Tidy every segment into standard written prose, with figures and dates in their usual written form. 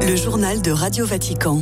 Le journal de Radio Vatican.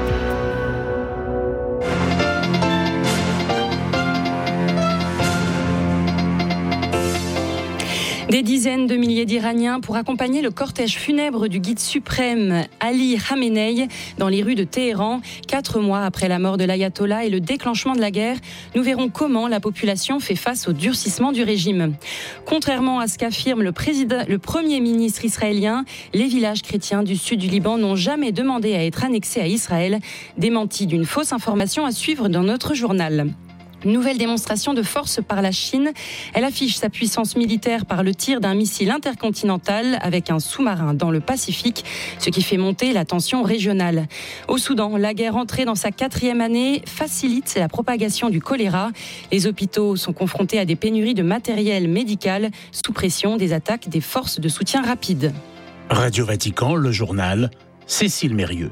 Des dizaines de milliers d'Iraniens pour accompagner le cortège funèbre du guide suprême Ali Khamenei dans les rues de Téhéran. 4 mois après la mort de l'ayatollah et le déclenchement de la guerre, nous verrons comment la population fait face au durcissement du régime. Contrairement à ce qu'affirme le Premier ministre israélien, les villages chrétiens du sud du Liban n'ont jamais demandé à être annexés à Israël. Démenti d'une fausse information à suivre dans notre journal. Nouvelle démonstration de force par la Chine. Elle affiche sa puissance militaire par le tir d'un missile intercontinental avec un sous-marin dans le Pacifique, ce qui fait monter la tension régionale. Au Soudan, la guerre entrée dans sa 4e année facilite la propagation du choléra. Les hôpitaux sont confrontés à des pénuries de matériel médical sous pression des attaques des forces de soutien rapide. Radio Vatican, le journal, Cécile Mérieux.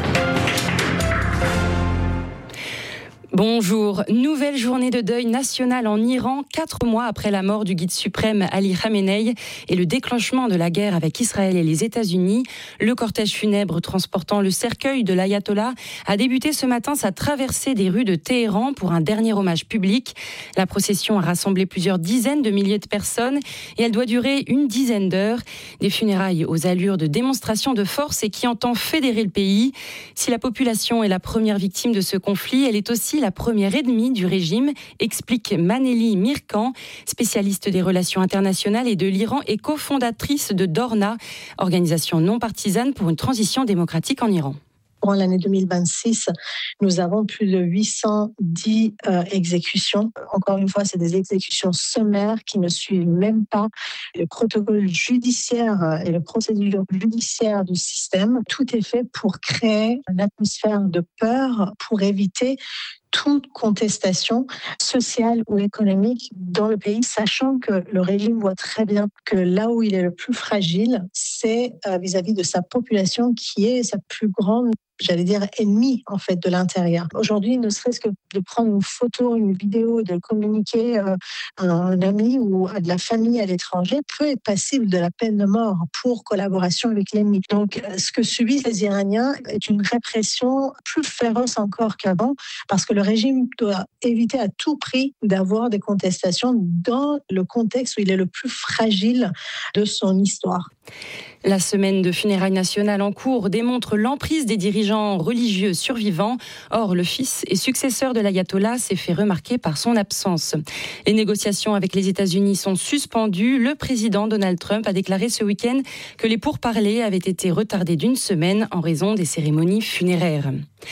Bonjour. Nouvelle journée de deuil national en Iran, 4 mois après la mort du guide suprême Ali Khamenei et le déclenchement de la guerre avec Israël et les États-Unis. Le cortège funèbre transportant le cercueil de l'ayatollah a débuté ce matin sa traversée des rues de Téhéran pour un dernier hommage public. La procession a rassemblé plusieurs dizaines de milliers de personnes et elle doit durer une dizaine d'heures. Des funérailles aux allures de démonstration de force et qui entend fédérer le pays. Si la population est la première victime de ce conflit, elle est aussi la première ennemie du régime, explique Maneli Mirkan, spécialiste des relations internationales et de l'Iran et cofondatrice de Dorna, organisation non partisane pour une transition démocratique en Iran. Pour l'année 2026, nous avons plus de 810 exécutions. Encore une fois, c'est des exécutions sommaires qui ne suivent même pas le protocole judiciaire et le procédure judiciaire du système. Tout est fait pour créer une atmosphère de peur, pour éviter toute contestation sociale ou économique dans le pays, sachant que le régime voit très bien que là où il est le plus fragile, c'est vis-à-vis de sa population qui est sa plus grande, j'allais dire, ennemie en fait de l'intérieur. Aujourd'hui, ne serait-ce que de prendre une photo, une vidéo, de communiquer à un ami ou à de la famille à l'étranger peut être passible de la peine de mort pour collaboration avec l'ennemi. Donc, ce que subissent les Iraniens est une répression plus féroce encore qu'avant, parce que le régime doit éviter à tout prix d'avoir des contestations dans le contexte où il est le plus fragile de son histoire. La semaine de funérailles nationales en cours démontre l'emprise des dirigeants religieux survivants. Or, le fils et successeur de l'ayatollah s'est fait remarquer par son absence. Les négociations avec les États-Unis sont suspendues. Le président Donald Trump a déclaré ce week-end que les pourparlers avaient été retardés d'une semaine en raison des cérémonies funéraires.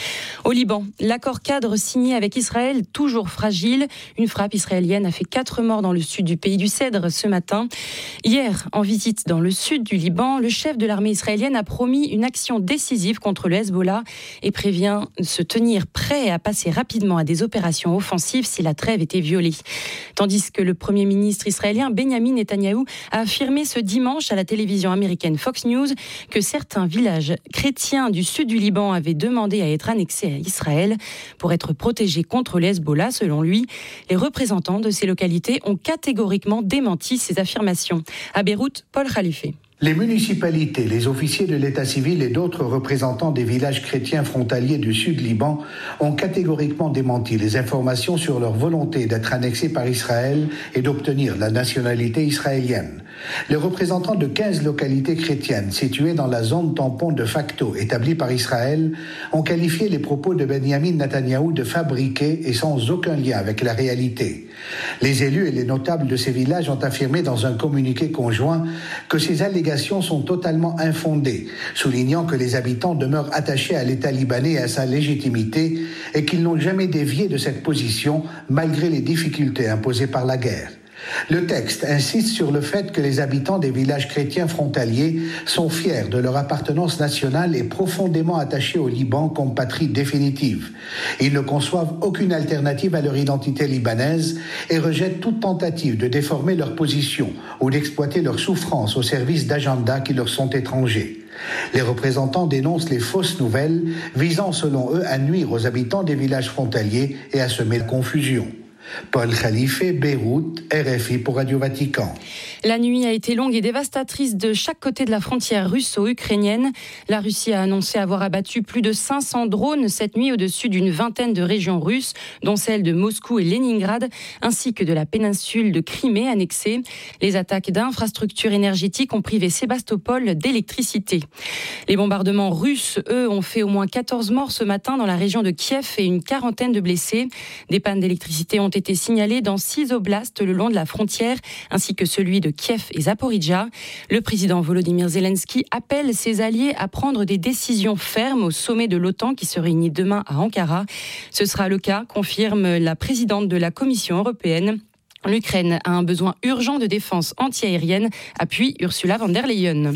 Au Liban, l'accord cadre signé avec Israël, toujours fragile. Une frappe israélienne a fait 4 morts dans le sud du pays du Cèdre ce matin. Hier, en visite dans le sud du Liban, le chef de l'armée israélienne a promis une action décisive contre le Hezbollah et prévient se tenir prêt à passer rapidement à des opérations offensives si la trêve était violée. Tandis que le Premier ministre israélien Benjamin Netanyahou a affirmé ce dimanche à la télévision américaine Fox News que certains villages chrétiens du sud du Liban avaient demandé à être annexés à Israël pour être protégés contre le Hezbollah. Selon lui, les représentants de ces localités ont catégoriquement démenti ces affirmations. À Beyrouth, Paul Khalife. Les municipalités, les officiers de l'état civil et d'autres représentants des villages chrétiens frontaliers du sud Liban ont catégoriquement démenti les informations sur leur volonté d'être annexés par Israël et d'obtenir la nationalité israélienne. Les représentants de 15 localités chrétiennes situées dans la zone tampon de facto établie par Israël ont qualifié les propos de Benjamin Netanyahou de fabriqués et sans aucun lien avec la réalité. Les élus et les notables de ces villages ont affirmé dans un communiqué conjoint que ces allégations sont totalement infondées, soulignant que les habitants demeurent attachés à l'État libanais et à sa légitimité et qu'ils n'ont jamais dévié de cette position malgré les difficultés imposées par la guerre. Le texte insiste sur le fait que les habitants des villages chrétiens frontaliers sont fiers de leur appartenance nationale et profondément attachés au Liban comme patrie définitive. Ils ne conçoivent aucune alternative à leur identité libanaise et rejettent toute tentative de déformer leur position ou d'exploiter leur souffrance au service d'agendas qui leur sont étrangers. Les représentants dénoncent les fausses nouvelles visant selon eux à nuire aux habitants des villages frontaliers et à semer la confusion. Paul Khalife, Beyrouth, RFI pour Radio Vatican. La nuit a été longue et dévastatrice de chaque côté de la frontière russo-ukrainienne. La Russie a annoncé avoir abattu plus de 500 drones cette nuit au-dessus d'une vingtaine de régions russes, dont celles de Moscou et Leningrad, ainsi que de la péninsule de Crimée annexée. Les attaques d'infrastructures énergétiques ont privé Sébastopol d'électricité. Les bombardements russes, eux, ont fait au moins 14 morts ce matin dans la région de Kiev et une quarantaine de blessés. Des pannes d'électricité ont été signalées dans 6 oblasts le long de la frontière, ainsi que celui de Kiev et Zaporijjia. Le président Volodymyr Zelensky appelle ses alliés à prendre des décisions fermes au sommet de l'OTAN qui se réunit demain à Ankara. Ce sera le cas, confirme la présidente de la Commission européenne. L'Ukraine a un besoin urgent de défense antiaérienne, appuie Ursula von der Leyen.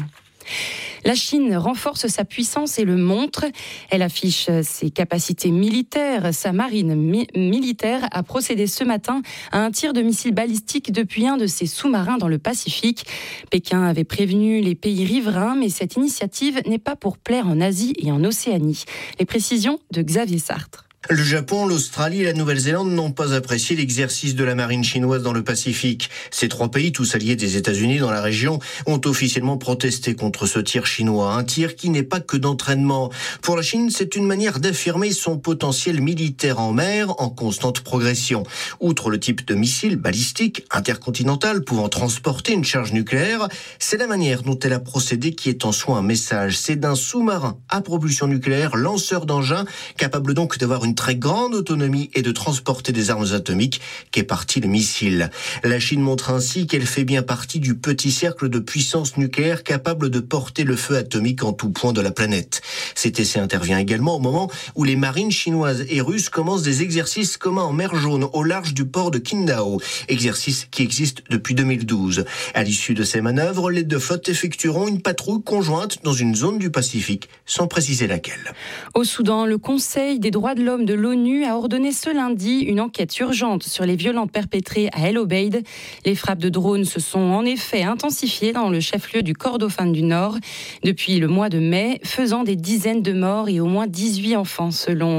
La Chine renforce sa puissance et le montre. Elle affiche ses capacités militaires. Sa marine militaire a procédé ce matin à un tir de missiles balistiques depuis un de ses sous-marins dans le Pacifique. Pékin avait prévenu les pays riverains, mais cette initiative n'est pas pour plaire en Asie et en Océanie. Les précisions de Xavier Sartre. Le Japon, l'Australie et la Nouvelle-Zélande n'ont pas apprécié l'exercice de la marine chinoise dans le Pacifique. Ces 3 pays, tous alliés des États-Unis dans la région, ont officiellement protesté contre ce tir chinois. Un tir qui n'est pas que d'entraînement. Pour la Chine, c'est une manière d'affirmer son potentiel militaire en mer en constante progression. Outre le type de missile balistique intercontinental pouvant transporter une charge nucléaire, c'est la manière dont elle a procédé qui est en soi un message. C'est d'un sous-marin à propulsion nucléaire, lanceur d'engins, capable donc d'avoir une très grande autonomie et de transporter des armes atomiques qu'est parti le missile. La Chine montre ainsi qu'elle fait bien partie du petit cercle de puissance nucléaire capable de porter le feu atomique en tout point de la planète. Cet essai intervient également au moment où les marines chinoises et russes commencent des exercices communs en mer Jaune au large du port de Qingdao, exercice qui existe depuis 2012. À l'issue de ces manœuvres, les 2 flottes effectueront une patrouille conjointe dans une zone du Pacifique, sans préciser laquelle. Au Soudan, le Conseil des droits de l'homme de l'ONU a ordonné ce lundi une enquête urgente sur les violences perpétrées à El Obeid. Les frappes de drones se sont en effet intensifiées dans le chef-lieu du Kordofan du Nord depuis le mois de mai, faisant des dizaines de morts et au moins 18 enfants selon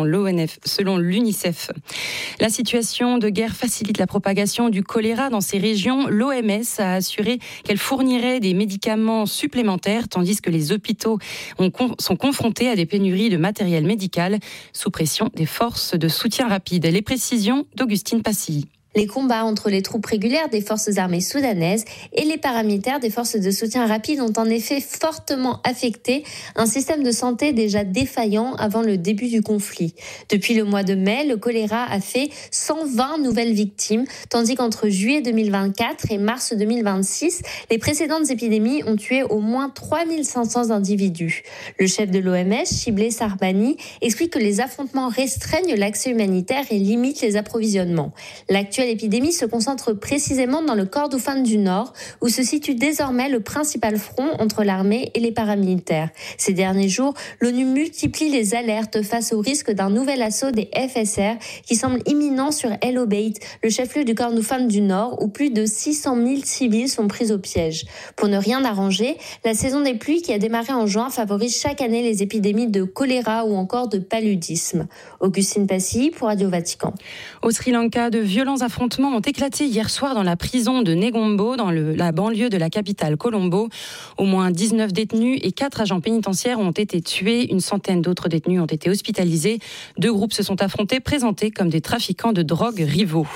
l'UNICEF. La situation de guerre facilite la propagation du choléra dans ces régions. L'OMS a assuré qu'elle fournirait des médicaments supplémentaires tandis que les hôpitaux sont confrontés à des pénuries de matériel médical sous pression des forces de soutien rapide. Les précisions d'Augustine Passy. Les combats entre les troupes régulières des forces armées soudanaises et les paramilitaires des forces de soutien rapide ont en effet fortement affecté un système de santé déjà défaillant avant le début du conflit. Depuis le mois de mai, le choléra a fait 120 nouvelles victimes, tandis qu'entre juillet 2024 et mars 2026, les précédentes épidémies ont tué au moins 3500 individus. Le chef de l'OMS, Shiblé Sarbani, explique que les affrontements restreignent l'accès humanitaire et limitent les approvisionnements. L'actuelle épidémie se concentre précisément dans le Kordofan du Nord, où se situe désormais le principal front entre l'armée et les paramilitaires. Ces derniers jours, l'ONU multiplie les alertes face au risque d'un nouvel assaut des FSR qui semble imminent sur El Obeid, le chef-lieu du Kordofan du Nord, où plus de 600 000 civils sont pris au piège. Pour ne rien arranger, la saison des pluies qui a démarré en juin favorise chaque année les épidémies de choléra ou encore de paludisme. Augustine Passy pour Radio Vatican. Au Sri Lanka, de violents affrontements ont éclaté hier soir dans la prison de Negombo, dans la banlieue de la capitale Colombo. Au moins 19 détenus et 4 agents pénitentiaires ont été tués. Une centaine d'autres détenus ont été hospitalisés. 2 groupes se sont affrontés, présentés comme des trafiquants de drogue rivaux.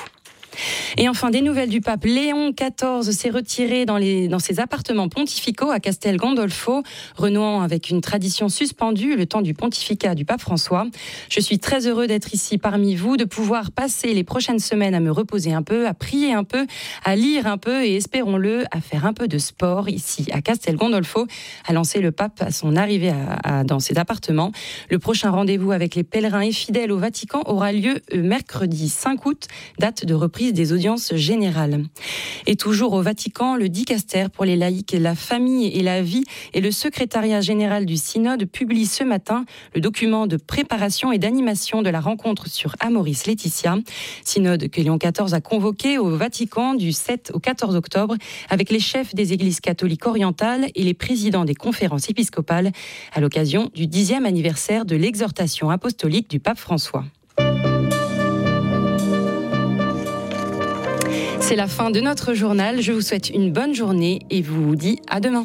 Et enfin, des nouvelles du pape. Léon XIV s'est retiré dans ses appartements pontificaux à Castel Gandolfo, renouant avec une tradition suspendue le temps du pontificat du pape François. Je suis très heureux d'être ici parmi vous, de pouvoir passer les prochaines semaines à me reposer un peu, à prier un peu, à lire un peu et, espérons-le, à faire un peu de sport ici à Castel Gandolfo, a lancé le pape à son arrivée dans ses appartements. Le prochain rendez-vous avec les pèlerins et fidèles au Vatican aura lieu mercredi 5 août, date de reprise des audiences générales. Et toujours au Vatican, le dicaster pour les laïcs, la famille et la vie et le secrétariat général du synode publient ce matin le document de préparation et d'animation de la rencontre sur Amoris Laetitia. Synode que Léon XIV a convoqué au Vatican du 7 au 14 octobre avec les chefs des églises catholiques orientales et les présidents des conférences épiscopales à l'occasion du 10e anniversaire de l'exhortation apostolique du pape François. C'est la fin de notre journal. Je vous souhaite une bonne journée et vous dis à demain.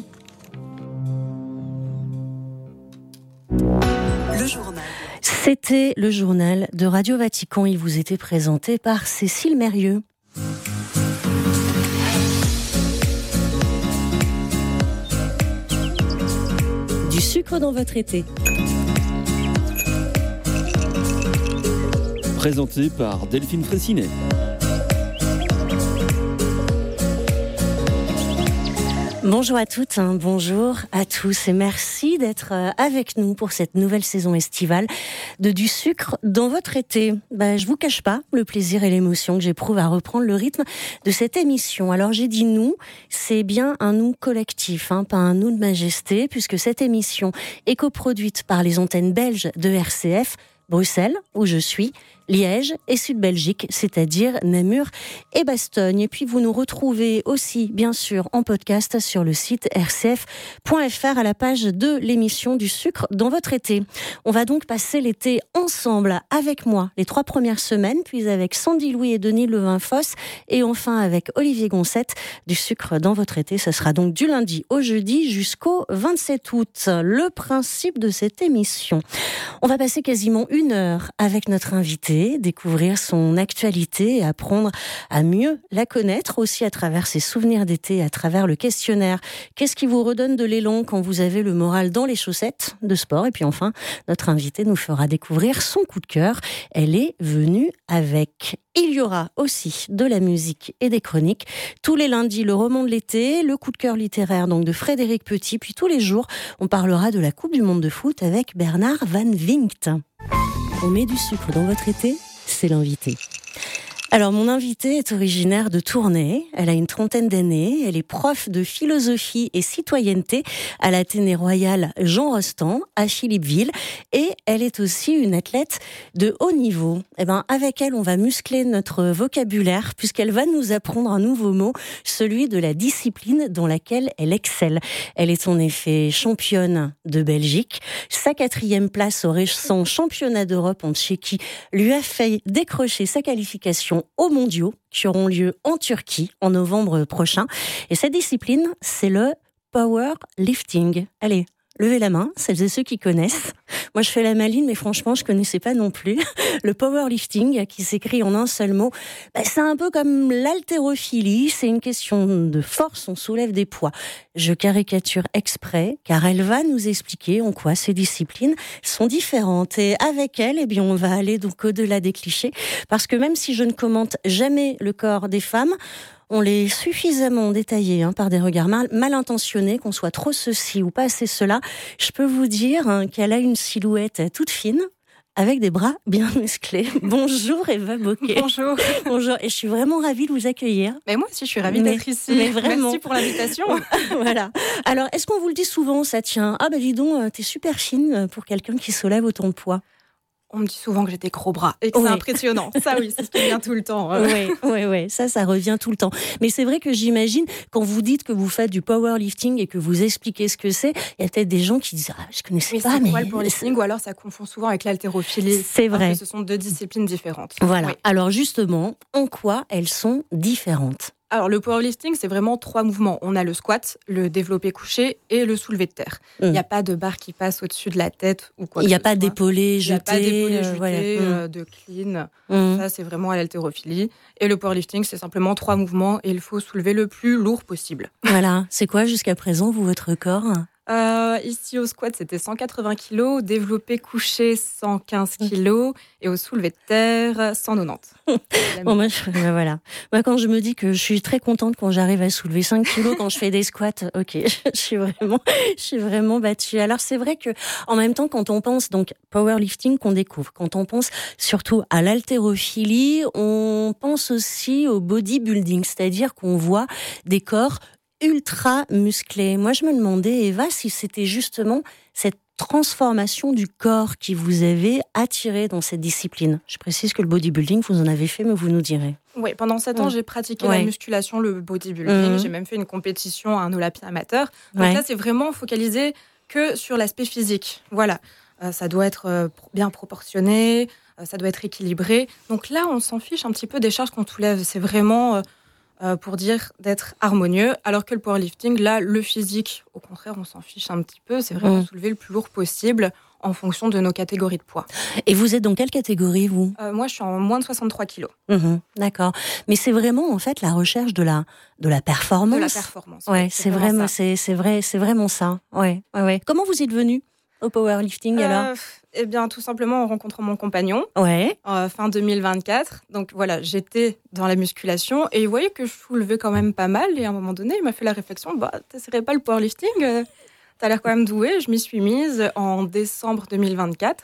Le journal. C'était le journal de Radio Vatican. Il vous était présenté par Cécile Mérieux. Du sucre dans votre été. Présenté par Delphine Fraissinet. Bonjour à toutes, bonjour à tous et merci d'être avec nous pour cette nouvelle saison estivale de Du sucre dans votre été. Je vous cache pas le plaisir et l'émotion que j'éprouve à reprendre le rythme de cette émission. Alors j'ai dit nous, c'est bien un nous collectif, pas un nous de majesté, puisque cette émission est coproduite par les antennes belges de RCF, Bruxelles, où je suis, Liège et Sud-Belgique, c'est-à-dire Namur et Bastogne. Et puis vous nous retrouvez aussi, bien sûr, en podcast sur le site rcf.fr à la page de l'émission Du sucre dans votre été. On va donc passer l'été ensemble avec moi les 3 premières semaines, puis avec Sandy Louis et Denis Levin-Foss, et enfin avec Olivier Goncette. Du sucre dans votre été, ce sera donc du lundi au jeudi jusqu'au 27 août. Le principe de cette émission. On va passer quasiment 1 heure avec notre invité, découvrir son actualité et apprendre à mieux la connaître, aussi à travers ses souvenirs d'été, à travers le questionnaire. Qu'est-ce qui vous redonne de l'élan quand vous avez le moral dans les chaussettes de sport? Et puis enfin, notre invité nous fera découvrir son coup de cœur. Elle est venue avec. Il y aura aussi de la musique et des chroniques. Tous les lundis, le roman de l'été, le coup de cœur littéraire donc de Frédéric Petit. Puis tous les jours, on parlera de la Coupe du Monde de foot avec Bernard Van Vinkt. On met du sucre dans votre été, c'est l'invité. Alors, mon invitée est originaire de Tournai. Elle a une 30aine d'années. Elle est prof de philosophie et citoyenneté à l'Athénée Royal Jean Rostand, à Philippeville. Et elle est aussi une athlète de haut niveau. Avec elle, on va muscler notre vocabulaire puisqu'elle va nous apprendre un nouveau mot, celui de la discipline dans laquelle elle excelle. Elle est en effet championne de Belgique. Sa 4e place au récent championnat d'Europe en Tchéquie lui a fait décrocher sa qualification aux mondiaux qui auront lieu en Turquie en novembre prochain. Et cette discipline, c'est le powerlifting. Allez, levez la main, celles et ceux qui connaissent. Moi, je fais la maline, mais franchement, je connaissais pas non plus. Le powerlifting, qui s'écrit en un seul mot, c'est un peu comme l'haltérophilie. C'est une question de force, on soulève des poids. Je caricature exprès, car elle va nous expliquer en quoi ces disciplines sont différentes. Et avec elle, on va aller donc au-delà des clichés, parce que même si je ne commente jamais le corps des femmes, on l'est suffisamment détaillé par des regards mal intentionnés, qu'on soit trop ceci ou pas assez cela. Je peux vous dire qu'elle a une silhouette toute fine, avec des bras bien musclés. Bonjour Eva Bocquet. Bonjour. Bonjour, et je suis vraiment ravie de vous accueillir. Mais moi aussi, je suis ravie d'être ici. Mais vraiment. Merci pour l'invitation. Voilà. Alors, est-ce qu'on vous le dit souvent, ça tient? Dis donc, t'es super fine pour quelqu'un qui soulève autant de poids. On me dit souvent que j'ai des gros bras et que c'est impressionnant. Ça, oui, c'est ce qui vient tout le temps. Oui, ça revient tout le temps. Mais c'est vrai que j'imagine, quand vous dites que vous faites du powerlifting et que vous expliquez ce que c'est, il y a peut-être des gens qui disent je connaissais pas. Mais le powerlifting, ou alors ça confond souvent avec l'haltérophilie. C'est vrai. Ce sont 2 disciplines différentes. Voilà. Oui. Alors justement, en quoi elles sont différentes? Alors, le powerlifting, c'est vraiment 3 mouvements. On a le squat, le développé couché et le soulevé de terre. Il n'y a pas de barre qui passe au-dessus de la tête ou quoi. Il n'y a pas d'épaulé jeté. Il n'y a pas d'épaulé jeté, de clean. Ça, c'est vraiment à l'haltérophilie. Et le powerlifting, c'est simplement 3 mouvements et il faut soulever le plus lourd possible. Voilà. C'est quoi jusqu'à présent, votre corps? Ici au squat c'était 180 kg, développé couché 115 kg et au soulevé de terre 190. Voilà. Moi quand je me dis que je suis très contente quand j'arrive à soulever 5 kg quand je fais des squats, ok, je suis vraiment battue. Alors c'est vrai que en même temps quand on pense donc powerlifting qu'on découvre, quand on pense surtout à l'haltérophilie, on pense aussi au bodybuilding, c'est-à-dire qu'on voit des corps ultra musclé. Moi, je me demandais, Eva, si c'était justement cette transformation du corps qui vous avait attiré dans cette discipline. Je précise que le bodybuilding, vous en avez fait, mais vous nous direz. Oui, pendant 7 ans, j'ai pratiqué la musculation, le bodybuilding. J'ai même fait une compétition à un Olympia amateur. Donc là, c'est vraiment focalisé que sur l'aspect physique. Voilà. Ça doit être bien proportionné, ça doit être équilibré. Donc là, on s'en fiche un petit peu des charges qu'on soulève. C'est vraiment pour dire d'être harmonieux, alors que le powerlifting, là, le physique, au contraire, on s'en fiche un petit peu, c'est vraiment soulever le plus lourd possible en fonction de nos catégories de poids. Et vous êtes dans quelle catégorie, vous ? Moi, je suis en moins de 63 kilos. D'accord. Mais c'est vraiment, en fait, la recherche de la performance. De la performance. Ouais, c'est vraiment ça. Ouais. Comment vous êtes venu au powerlifting, alors ? Eh bien, tout simplement en rencontrant mon compagnon, fin 2024. Donc voilà, j'étais dans la musculation et il voyait que je soulevais quand même pas mal. Et à un moment donné, il m'a fait la réflexion, t'essaierais pas le powerlifting ? T'as l'air quand même douée. Je m'y suis mise en décembre 2024.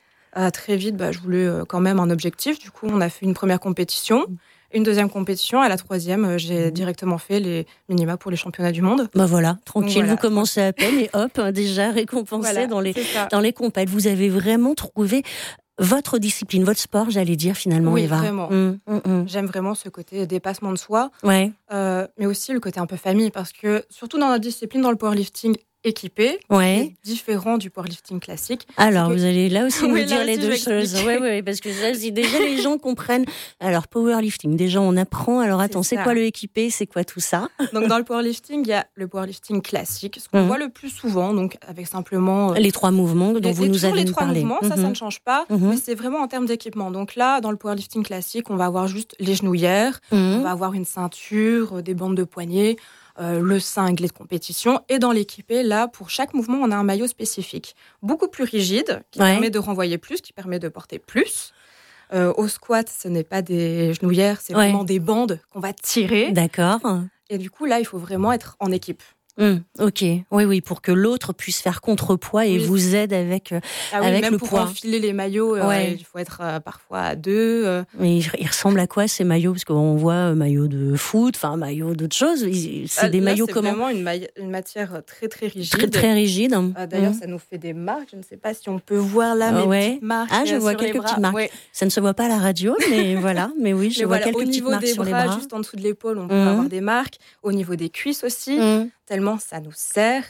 Très vite, je voulais quand même un objectif. Du coup, on a fait une première compétition, une deuxième compétition. À la troisième, j'ai directement fait les minima pour les championnats du monde. Voilà, tranquille, vous commencez à peine et hop, déjà récompensé dans les compètes. Vous avez vraiment trouvé votre discipline, votre sport, j'allais dire finalement, oui, Eva. Vraiment. J'aime vraiment ce côté dépassement de soi, mais aussi le côté un peu famille, parce que surtout dans notre discipline, dans le powerlifting équipé, c'est différent du powerlifting classique. Alors, vous allez là aussi nous dire les deux choses. Oui, parce que là, si déjà les gens comprennent. Alors, powerlifting, déjà on apprend. Alors, attends, c'est quoi le équipé ? C'est quoi tout ça ? Donc, dans le powerlifting, il y a le powerlifting classique, ce qu'on voit le plus souvent, donc avec simplement... les 3 mouvements dont vous nous avez parlé. Les 3 mouvements, ça ne change pas, mais c'est vraiment en termes d'équipement. Donc là, dans le powerlifting classique, on va avoir juste les genouillères, on va avoir une ceinture, des bandes de poignets, le cinglé de compétition. Et dans l'équipé, là, pour chaque mouvement, on a un maillot spécifique. Beaucoup plus rigide, qui permet de renvoyer plus, qui permet de porter plus. Au squat, ce n'est pas des genouillères, c'est vraiment des bandes qu'on va tirer. D'accord. Et du coup, là, il faut vraiment être en équipe. Ok, oui, pour que l'autre puisse faire contrepoids et vous aide avec le pour poids. Enfiler les maillots, il faut être parfois à 2. Mais ils ressemblent à quoi ces maillots ? Parce qu'on voit maillots de foot, maillots d'autres choses. C'est des maillots comment ? C'est vraiment une matière très très rigide. Très très rigide. D'ailleurs, ça nous fait des marques. Je ne sais pas si on peut voir là mes petites marques. Je vois quelques petites marques. Ça ne se voit pas à la radio, mais voilà. Mais oui, je vois quelques petites marques sur les bras. Au niveau des bras, juste en dessous de l'épaule, on peut avoir des marques. Au niveau des cuisses aussi. Tellement ça nous sert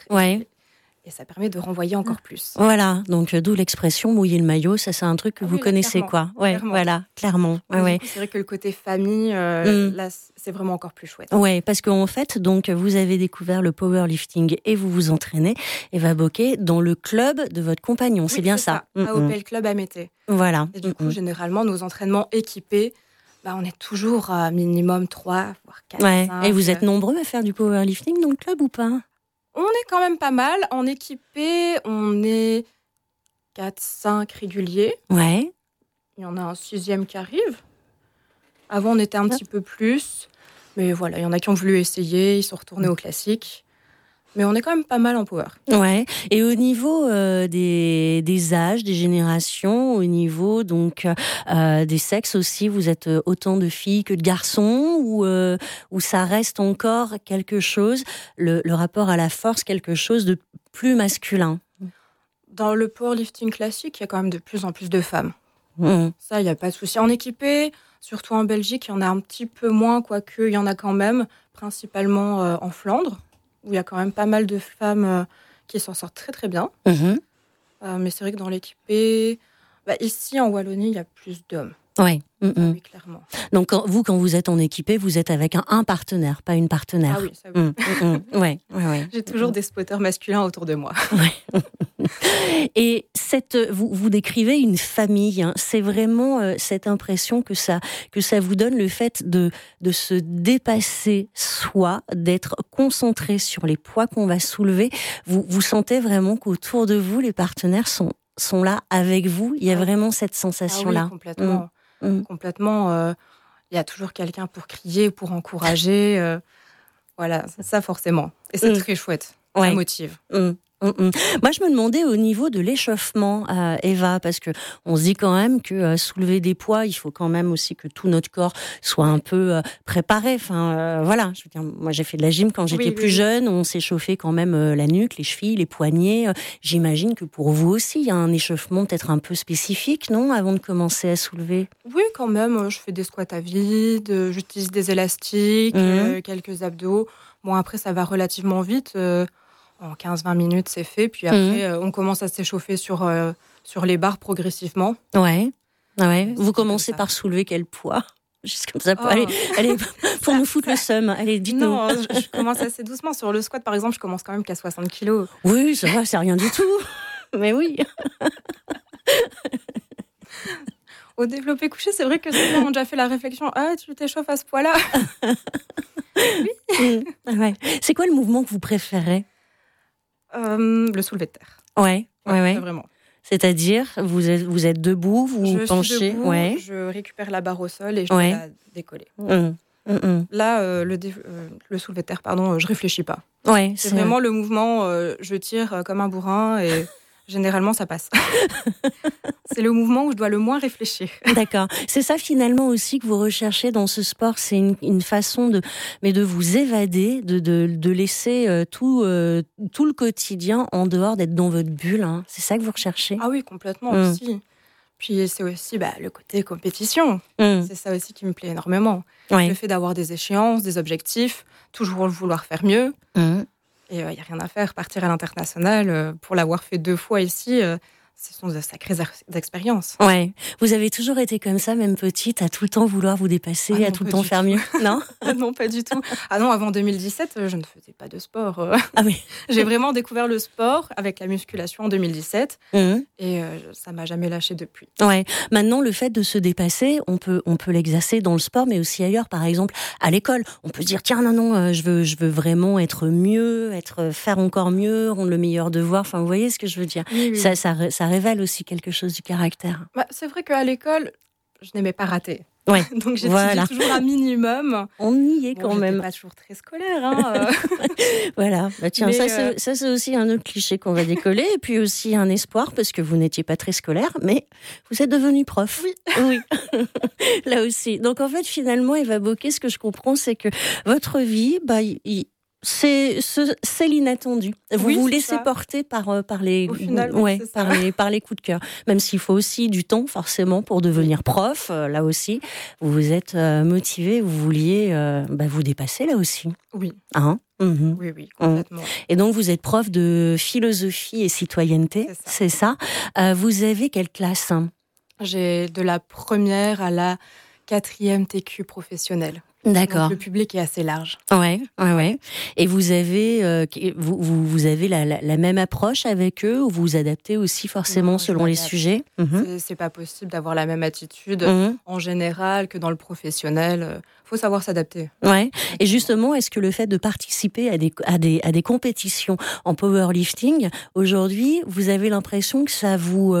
et ça permet de renvoyer encore plus. Voilà, donc d'où l'expression mouiller le maillot, ça c'est un truc que vous connaissez quoi. Clairement. Voilà, clairement. Du coup, c'est vrai que le côté famille, là c'est vraiment encore plus chouette. Ouais, parce qu'en fait, donc vous avez découvert le powerlifting et vous vous entraînez, Eva Bocquet, dans le club de votre compagnon, c'est bien ça. AOPL Club à Mété. Voilà. Et du coup, généralement, nos entraînements équipés, on est toujours à minimum 3, voire 4, 5. Et vous êtes nombreux à faire du powerlifting dans le club ou pas ? On est quand même pas mal. En équipé, on est 4-5 réguliers. Ouais. Il y en a un 6e qui arrive. Avant, on était un petit peu plus. Mais voilà, il y en a qui ont voulu essayer, ils sont retournés au classique. Mais on est quand même pas mal en power. Ouais. Et au niveau des âges, des générations, au niveau donc des sexes aussi, vous êtes autant de filles que de garçons ou ça reste encore quelque chose, le rapport à la force, quelque chose de plus masculin? Dans le powerlifting classique, il y a quand même de plus en plus de femmes. Ça, il n'y a pas de souci. En équipé, surtout en Belgique, il y en a un petit peu moins, quoique il y en a quand même, principalement en Flandre, où il y a quand même pas mal de femmes qui s'en sortent très très bien. Mais c'est vrai que dans l'équipé, ici en Wallonie, il y a plus d'hommes. Oui, oui, clairement. Donc quand vous êtes en équipé, vous êtes avec un partenaire, pas une partenaire. Ah oui, ça oui. Ouais. J'ai toujours des spotters masculins autour de moi. Et vous décrivez une famille. C'est vraiment cette impression que ça vous donne, le fait de se dépasser soi, d'être concentré sur les poids qu'on va soulever. Vous sentez vraiment qu'autour de vous, les partenaires sont là avec vous. Il y a vraiment cette sensation-là. Oui, complètement. Complètement. Il y a toujours quelqu'un pour crier, pour encourager. Voilà, ça forcément. Et c'est très chouette. Ça motive. Moi, je me demandais au niveau de l'échauffement, Eva, parce que on se dit quand même que soulever des poids, il faut quand même aussi que tout notre corps soit un peu préparé. Enfin, voilà. Je veux dire, moi, j'ai fait de la gym quand j'étais plus jeune. On s'échauffait quand même la nuque, les chevilles, les poignets. J'imagine que pour vous aussi, il y a un échauffement peut-être un peu spécifique, non, avant de commencer à soulever. Oui, quand même. Je fais des squats à vide, j'utilise des élastiques, quelques abdos. Bon, après, ça va relativement vite. En 15-20 minutes, c'est fait. Puis après, on commence à s'échauffer sur les barres progressivement. Ouais. Vous commencez par soulever quel poids ? Juste comme ça, allez, pour nous foutre le seum. Allez, dites-nous. Non, je commence assez doucement. Sur le squat, par exemple, je commence quand même qu'à 60 kilos. Oui, ça va, c'est rien du tout. Mais oui. Au développé couché, c'est vrai que certains ont déjà fait la réflexion. Ah, tu t'échauffes à ce poids-là. Oui. Ouais. C'est quoi le mouvement que vous préférez ? Le soulevé de terre. Ouais. Vraiment. C'est-à-dire, vous êtes debout, vous penchez. Suis debout, ouais. Je récupère la barre au sol et je vais la décoller. Là, le soulevé de terre, je réfléchis pas. Ouais, c'est vraiment le mouvement, je tire comme un bourrin et généralement ça passe. C'est le mouvement où je dois le moins réfléchir. D'accord. C'est ça finalement aussi que vous recherchez dans ce sport, c'est une façon de vous évader, de laisser tout le quotidien en dehors, d'être dans votre bulle. Hein. C'est ça que vous recherchez ? Ah oui, complètement aussi. Puis c'est aussi le côté compétition. C'est ça aussi qui me plaît énormément. Le fait d'avoir des échéances, des objectifs, toujours vouloir faire mieux. Et il n'y a rien à faire. Partir à l'international, pour l'avoir fait 2 fois ici, ce sont de sacrées expériences. Ouais. Vous avez toujours été comme ça, même petite, à tout le temps vouloir vous dépasser, à tout le temps faire mieux. Non ? Non, pas du tout. Ah non, avant 2017, je ne faisais pas de sport. Ah oui. J'ai vraiment découvert le sport avec la musculation en 2017 et ça m'a jamais lâché depuis. Ouais. Maintenant, le fait de se dépasser, on peut l'exercer dans le sport, mais aussi ailleurs. Par exemple, à l'école, on peut se dire tiens, non, je veux vraiment être mieux, faire encore mieux, rendre le meilleur devoir. Enfin, vous voyez ce que je veux dire ? Oui. Ça révèle aussi quelque chose du caractère. C'est vrai qu'à l'école, je n'aimais pas rater. Ouais. Donc j'étudiais toujours un minimum. On y est quand même. Pas toujours très scolaire. Voilà. Tiens, ça c'est aussi un autre cliché qu'on va décoller. Et puis aussi un espoir, parce que vous n'étiez pas très scolaire, mais vous êtes devenu prof. Oui. Là aussi. Donc en fait, finalement, Eva Bocquet, ce que je comprends, c'est que votre vie, c'est l'inattendu. Vous vous laissez porter par les par les coups de cœur. Même s'il faut aussi du temps forcément pour devenir prof. Là aussi, vous vous êtes motivé, vous vouliez vous dépasser là aussi. Oui. Hein ? Oui, complètement. Et donc vous êtes prof de philosophie et citoyenneté, c'est ça. Vous avez quelle classe ? J'ai de la première à la 4e TQ professionnelle. D'accord. Donc, le public est assez large. Ouais. Et vous avez, vous avez la même approche avec eux ou vous vous adaptez aussi forcément selon les sujets ? C'est pas possible d'avoir la même attitude en général que dans le professionnel. Faut savoir s'adapter. Ouais. Et justement, est-ce que le fait de participer à des compétitions en powerlifting, aujourd'hui, vous avez l'impression que ça vous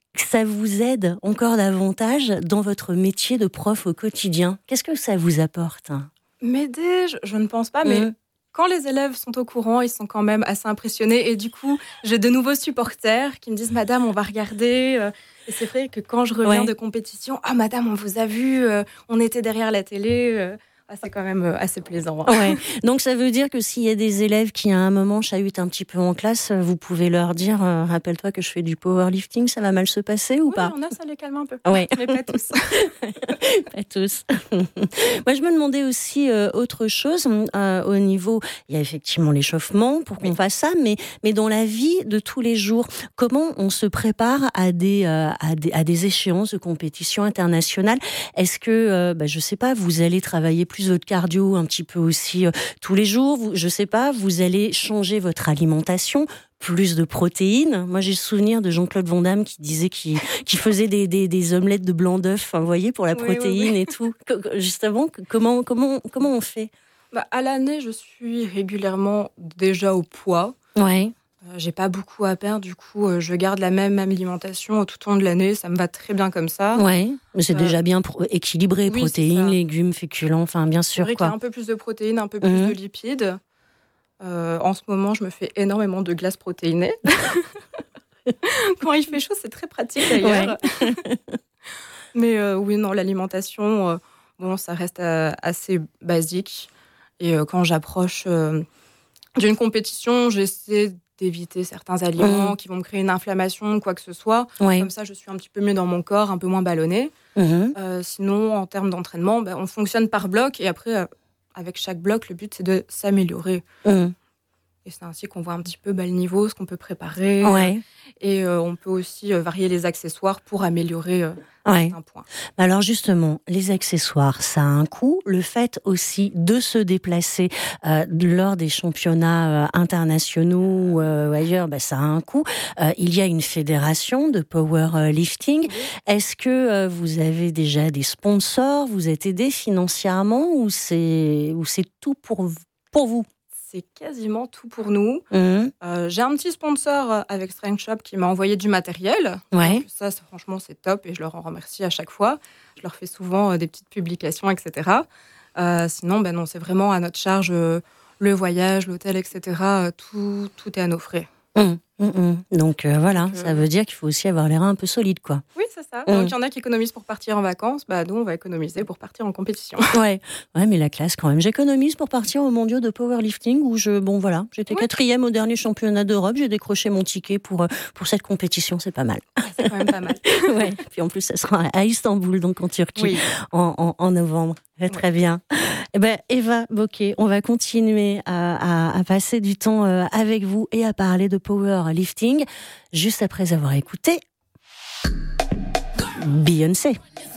aide encore davantage dans votre métier de prof au quotidien ? Qu'est-ce que ça vous apporte ? M'aider, je ne pense pas, mais quand les élèves sont au courant, ils sont quand même assez impressionnés. Et du coup, j'ai de nouveaux supporters qui me disent « Madame, on va regarder ». Et c'est vrai que quand je reviens de compétition, « Ah, madame, on vous a vu, on était derrière la télé ». C'est quand même assez plaisant. Ouais. Donc ça veut dire que s'il y a des élèves qui à un moment chahutent un petit peu en classe, vous pouvez leur dire rappelle-toi que je fais du powerlifting, ça va mal se passer ou pas ? Oui, ça les calme un peu. Ouais. Mais pas tous. Pas tous. Moi je me demandais aussi autre chose au niveau, il y a effectivement l'échauffement pour qu'on fasse ça, mais dans la vie de tous les jours, comment on se prépare à des échéances de compétition internationale ? Est-ce que je sais pas, vous allez travailler plus votre cardio un petit peu aussi tous les jours, je sais pas, vous allez changer votre alimentation, plus de protéines. Moi, j'ai le souvenir de Jean-Claude Van Damme qui disait qu'il faisait des omelettes de blanc d'œuf, vous voyez, pour la protéine et tout. Justement, comment on fait ? À l'année, je suis régulièrement déjà au poids. Ouais. J'ai pas beaucoup à perdre, du coup, je garde la même alimentation tout au long de l'année. Ça me va très bien comme ça. Ouais, mais c'est déjà bien équilibré, protéines, légumes, féculents, enfin bien sûr. C'est vrai qu'il y a un peu plus de protéines, un peu plus de lipides. En ce moment, je me fais énormément de glace protéinée. Quand il fait chaud, c'est très pratique d'ailleurs. Ouais. Mais oui, non, l'alimentation, ça reste assez basique. Et quand j'approche d'une compétition, j'essaie d'éviter certains aliments qui vont me créer une inflammation, quoi que ce soit. Ouais. Comme ça, je suis un petit peu mieux dans mon corps, un peu moins ballonnée. Sinon, en termes d'entraînement, on fonctionne par bloc. Et après, avec chaque bloc, le but, c'est de s'améliorer. Et c'est ainsi qu'on voit un petit peu le niveau, ce qu'on peut préparer. Ouais. Et on peut aussi varier les accessoires pour améliorer un point. Alors justement, les accessoires, ça a un coût. Le fait aussi de se déplacer lors des championnats internationaux ou ailleurs, ça a un coût. Il y a une fédération de powerlifting. Est-ce que vous avez déjà des sponsors? Vous êtes aidé financièrement ou c'est tout pour vous? C'est quasiment tout pour nous. J'ai un petit sponsor avec Strength Shop qui m'a envoyé du matériel. Ouais. Donc ça, franchement, c'est top et je leur en remercie à chaque fois. Je leur fais souvent des petites publications, etc. Sinon, non, c'est vraiment à notre charge le voyage, l'hôtel, etc. Tout est à nos frais. Donc voilà, ça veut dire qu'il faut aussi avoir les reins un peu solides, quoi. Oui, c'est ça. Donc il y en a qui économisent pour partir en vacances, nous on va économiser pour partir en compétition. Ouais, mais la classe quand même. J'économise pour partir aux mondiaux de powerlifting où j'étais 4e au dernier championnat d'Europe, j'ai décroché mon ticket pour cette compétition, c'est pas mal. C'est quand même pas mal. Ouais. Puis en plus ça sera à Istanbul, donc en Turquie, en novembre. Très bien. Eva Bocquet, on va continuer à passer du temps avec vous et à parler de powerlifting juste après avoir écouté Beyoncé.